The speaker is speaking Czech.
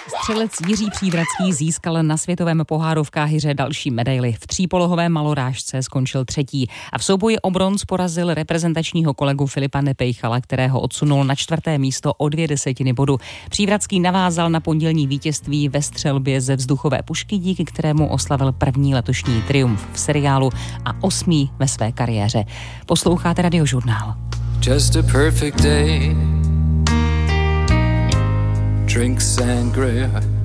Střelec Jiří Příbratský získal na světovém poháru v Káhiře další medaili. V třípolohové malorážce skončil třetí a v souboji o bronz porazil reprezentačního kolegu Filipa Nepejchala, kterého odsunul na 4. místo o 0,2 bodu. Příbratský navázal na pondělní vítězství ve střelbě ze vzduchové pušky, díky kterému oslavil první letošní triumf v seriálu a 8. ve své kariéře. Posloucháte Radiožurnál. Just a perfect day. Drink sangria